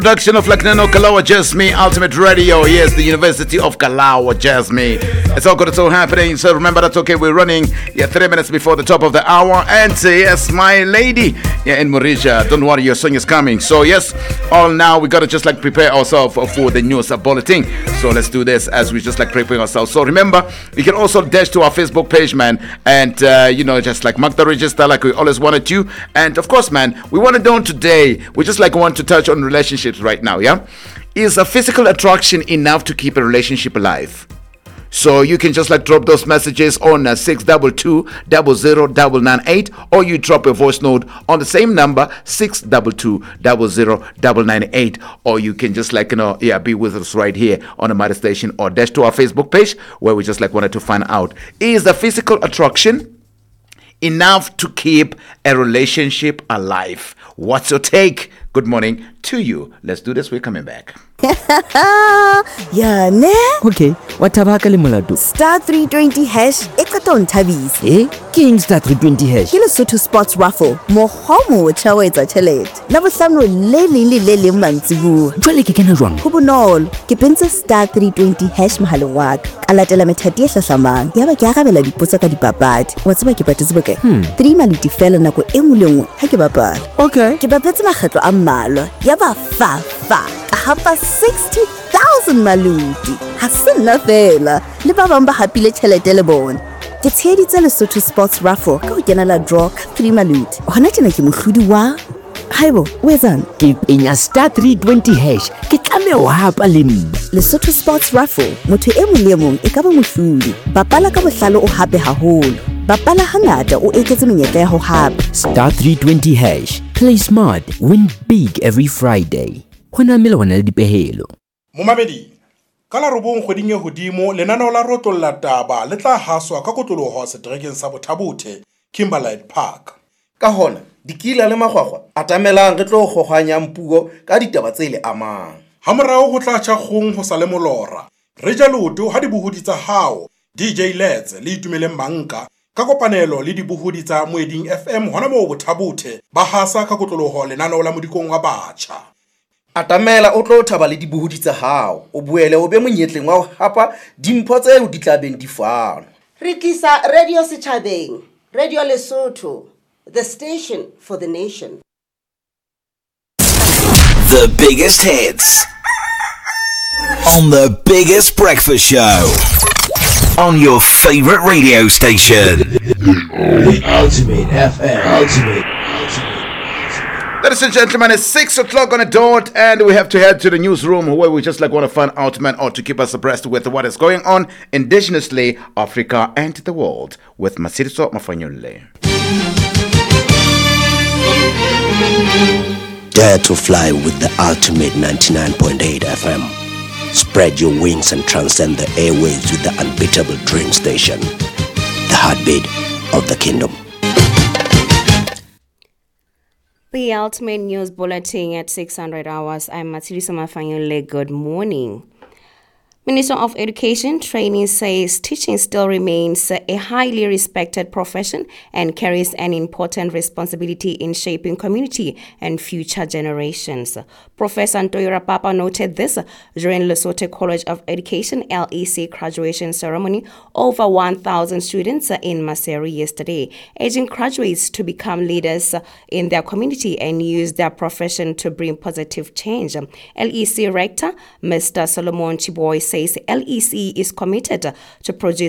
Production of Laknano Kalawa Jasmine Ultimate Radio. Yes, the University of Kalawa Jasmine. It's all good, it's all happening. So remember that's okay. We're running 3 minutes before the top of the hour. And yes, my lady in Mauritius, don't worry, your song is coming. So yes, all now we gotta just prepare ourselves for the news bulletin. So let's do this as we just preparing ourselves. So remember, you can also dash to our Facebook page, man, and just mark the register like we always wanted to. And of course, man, we want to know today. We just want to touch on relationships right now. Yeah, is a physical attraction enough to keep a relationship alive? So you can just drop those messages on 622-00-998, or you drop a voice note on the same number 622-00-998, or you can just be with us right here on the Mother Station, or dash to our Facebook page where we just wanted to find out, is the physical attraction enough to keep a relationship alive? What's your take? Good morning to you. Let's do this. We're coming back. Yeah, ne? Okay, what tabaka le molato? Star 320 hash, ekaton tabis. King Star 320 hash. Kilo Soto Sports Raffle, mo homo chawetsa chelet. Labo samno le mantsibu. Jwale ke kena jwang? Ho bonolo, ke pentse Star 320 hash mohaleng wa ka. Ka latela methati e hlahlamang. Yaba ke arabela dipotso ka dipapadi. Wa tseba ke patetse bokae? 3 maluti fela nako e nngwe le nngwe ha ke bapala. Okay. Ke bapetse makgetlo a mmalwa. Yaba fa. Ka hapa 60,000 maluti. Ha se nna fela. Le ba bang ba hapile tjhelete le bona. Ke tsheditse Lesotho Sports Raffle ka ho kenela draw ka 3 maluti. Hona tjena ke mohlodi wa Haibo, wezan? Ke penya Star 320 hash. Ke tlame ho hapa le nna. Lesotho Sports Raffle, motho e mong le mong e ka ba mohlodi. Bapala ka bohlalo o hape haholo. Bapala hangata o eketse menyetla ya ho hapa. Star 320 hash. Play smart, win big every Friday. Hona melawana le dipehelo. Momamedi, ka la robong kgweding e hodimo lenaneo la rotlolla taba le tla haswa ka kotloloho seterekeng sa Bothabothe, Kimberley Park. Ka hona dikila le magwagwa atamelang re tlo gogwanyang puo ka ditaba tse le amang. Ha morao go tla tshakgong ho sa le molora. Re ja loto ha dibohodi tsa hao DJ Let's le itumeleng manka ka kopanelo le dibohodi tsa Moeding FM hona mo Bothabothe ba hasa ka kotloloho lenaneo la modikong wa batjha. Atamela o tlo thaba le dibohodi tsa hao o boele o be monyetleng wa ho hapa dimpho tseo di tla beng di fano. Re tlisa Radio Setjhabeng, Radio Lesotho, the station for the nation. The biggest hits on the biggest breakfast show on your favorite radio station. The Ultimate FM. Ultimate. Ladies and gentlemen, it's 6 o'clock on the dot, and we have to head to the newsroom where we just want to find out, man, or to keep us abreast with what is going on indigenously, Africa and the world, with Masiriso Mafanyole. Dare to fly with the Ultimate 99.8 FM. Spread your wings and transcend the airwaves with the unbeatable dream station. The heartbeat of the kingdom. The Ultimate News Bulletin at 600 hours. I'm Matsiriso Mafanyole. Good morning. Minister of Education Training says teaching still remains a highly respected profession and carries an important responsibility in shaping community and future generations. Professor Ntoyo Rapapa noted this during Lesotho College of Education LEC graduation ceremony. Over 1,000 students in Maseru yesterday, urging graduates to become leaders in their community and use their profession to bring positive change. LEC Rector Mr. Solomon Chiboy says LEC is committed to produce